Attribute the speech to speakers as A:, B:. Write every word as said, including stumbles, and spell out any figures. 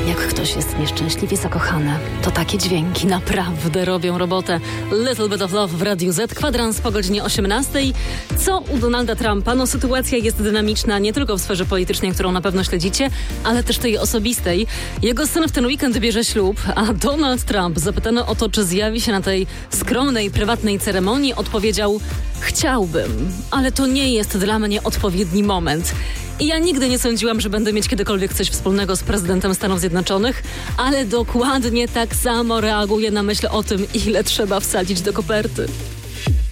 A: Jak ktoś jest nieszczęśliwie zakochany, to takie dźwięki naprawdę robią robotę. Little Bit of Love w Radiu Z, kwadrans po godzinie osiemnastej. Co u Donalda Trumpa? No sytuacja jest dynamiczna nie tylko w sferze politycznej, którą na pewno śledzicie, ale też tej osobistej. Jego syn w ten weekend bierze ślub, a Donald Trump, zapytany o to, czy zjawi się na tej skromnej, prywatnej ceremonii, odpowiedział: chciałbym, ale to nie jest dla mnie odpowiedni moment. I ja nigdy nie sądziłam, że będę mieć kiedykolwiek coś wspólnego z prezydentem Stanów Zjednoczonych, ale dokładnie tak samo reaguję na myśl o tym, ile trzeba wsadzić do koperty.